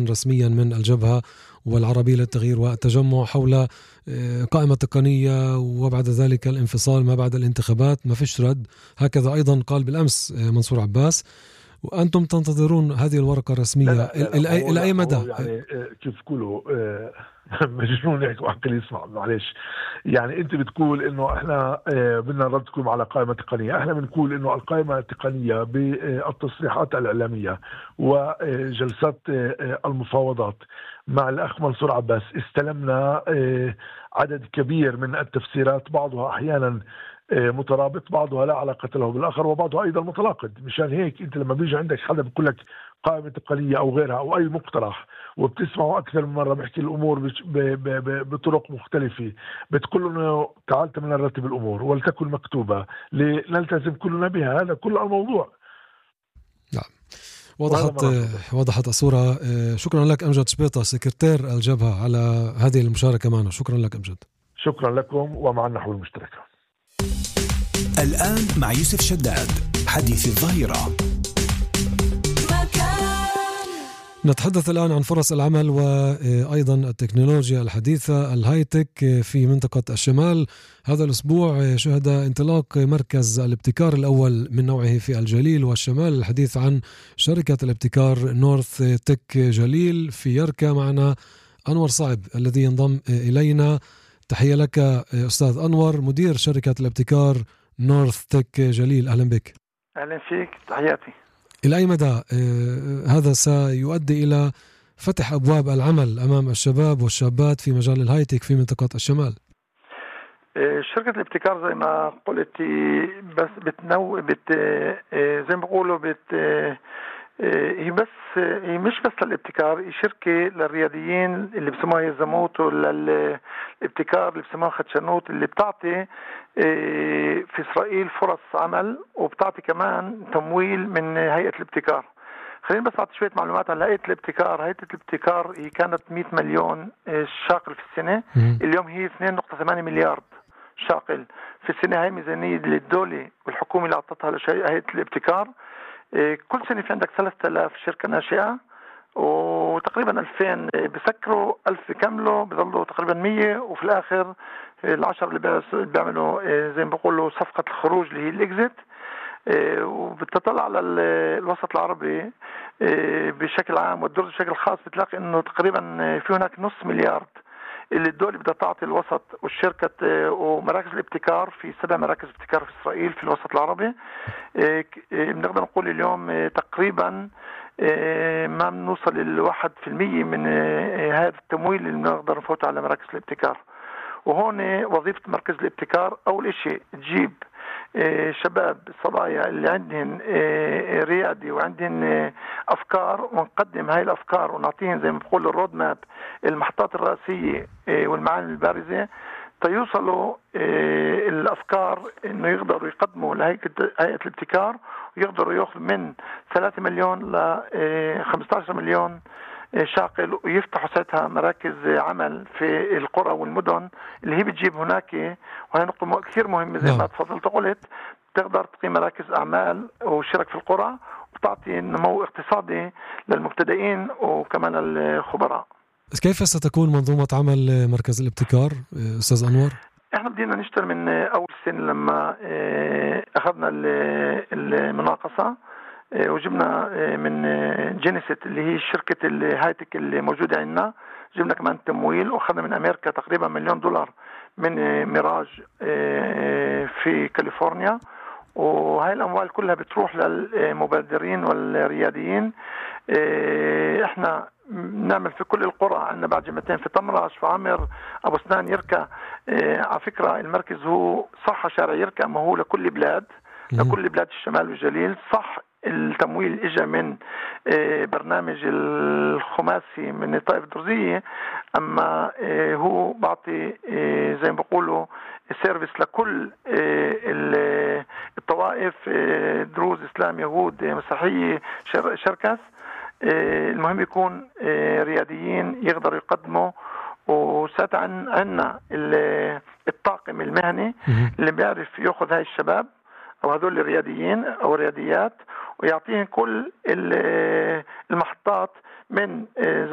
رسميا من الجبهة والعربية للتغيير والتجمع حول قائمة تقنية وبعد ذلك الانفصال ما بعد الانتخابات، ما فيش رد. هكذا أيضا قال بالأمس منصور عباس، وأنتم تنتظرون هذه الورقة الرسمية. إلى أي مدى؟ يعني كيف تقولوا مجنون يحكي وعقل يسمع، معلش. يعني انت بتقول انه احنا بدنا نردكم على قائمة تقنية، احنا بنقول انه القائمة التقنية بالتصريحات الإعلامية وجلسات المفاوضات مع الأخ منصور عباس استلمنا عدد كبير من التفسيرات، بعضها أحيانا مترابط، بعضها لا علاقة له بالآخر، وبعضها أيضا متناقض. مشان هيك أنت لما بيجي عندك حدا بيقول لك قائمة تقنية أو غيرها أو أي مقترح وبتسمعه أكثر من مرة بيحكي الأمور بطرق مختلفة، بتقول له تعال تعالى نرتب الأمور ولتكن مكتوبة نلتزم كلنا بها. هذا كل الموضوع. نعم، وضحت الصورة. شكرا لك أمجد شبيطة، سكرتير الجبهة، على هذه المشاركة معنا. شكرا لك أمجد. شكرا لكم ومع النحو المشتركة. الآن مع يوسف شداد، حديث الظهيرة. نتحدث الآن عن فرص العمل وأيضا التكنولوجيا الحديثة الهايتك في منطقة الشمال. هذا الأسبوع شهد انطلاق مركز الابتكار الأول من نوعه في الجليل والشمال. الحديث عن شركة الابتكار نورث تك جليل في يركا. معنا أنور صعب الذي ينضم إلينا. تحية لك أستاذ أنور، مدير شركة الابتكار نورث تك جليل. أهلا بك. أهلا فيك، تحياتي. إلى أي مدى هذا سيؤدي إلى فتح أبواب العمل أمام الشباب والشابات في مجال الهايتك في منطقة الشمال؟ شركة الابتكار زي ما قلت بس زي ما بقولوا هي مش بس للابتكار، هي شركة للرياديين اللي بسموها يزموت، للابتكار اللي بسموها خدشنوت، اللي بتعطي في إسرائيل فرص عمل وبتعطي كمان تمويل من هيئة الابتكار. خلينا بس أعطي شوية معلومات عن هيئة الابتكار. هيئة الابتكار هي كانت 100 مليون شاقل في السنة، اليوم هي 2.8 مليار شاقل في السنة. هاي ميزانية للدولة والحكومة اللي أعطتها لهيئة الابتكار. كل سنة في عندك 3000 شركة ناشئة، وتقريبا 2000 بسكروا، 1000 بيكملوا، بيضلوا تقريبا 100، وفي الآخر 10 اللي بيعملوا زي ما بقولوا صفقة الخروج اللي هي الإكزيت. وبتطلع على الوسط العربي بشكل عام والدرج بشكل خاص، بتلاقي إنه تقريبا في هناك نص مليار اللي الدولة بدها تعطي الوسط والشركة ومراكز الابتكار. في 7 مراكز ابتكار في إسرائيل في الوسط العربي. بنقدر نقول اليوم تقريبا ما بنوصل ل1% من هذا التمويل اللي بنقدر نفوته على مراكز الابتكار. وهون وظيفة مركز الابتكار أول إشي تجيب شباب صبايا اللي عندهم ريادي وعندهم أفكار، ونقدم هاي الأفكار ونعطيهم زي ما بقول الرود ماب، المحطات الرئيسية والمعالم البارزة، تيوصلوا الأفكار إنه يقدروا يقدموا لهيئة الابتكار، ويقدروا يأخذ من 3 مليون ل 15 مليون شاقل، ويفتحوا ساعتها مراكز عمل في القرى والمدن اللي هي بتجيب هناك. وهي نقطة كثير مهمة زي ما تفضلت قلت، تقدر تقيم مراكز أعمال وشرك في القرى، وتعطي نمو اقتصادي للمبتدئين وكمان الخبراء. كيف ستكون منظومة عمل مركز الابتكار أستاذ أنور؟ احنا بدينا نشتغل من أول سنة لما أخذنا المناقصة، وجبنا من جينيسيت اللي هي شركة الهايتك اللي موجودة عندنا، جبنا كمان تمويل، وأخذنا من أمريكا تقريبا $1,000,000 من ميراج في كاليفورنيا. وهاي الأموال كلها بتروح للمبادرين والرياديين. احنا نعمل في كل القرى، عندنا بعد جمعتين في طمرة، شفعمر، أبو سنان، يركا. على فكرة المركز هو صح شارع يركا، ما هو لكل بلاد الشمال والجليل. صح التمويل اجى من برنامج الخماسي من الطائف الدرزية، اما هو بعطي زي ما بقولوا سيرفيس لكل الطوائف، دروز، اسلام، يهود، مسيحية، شركس. المهم يكون رياديين يقدروا يقدموا. وساعتها عندنا الطاقم المهني اللي بيعرف ياخذ هاي الشباب أو هذول الرياديين أو الرياديات، ويعطيهم كل المحطات من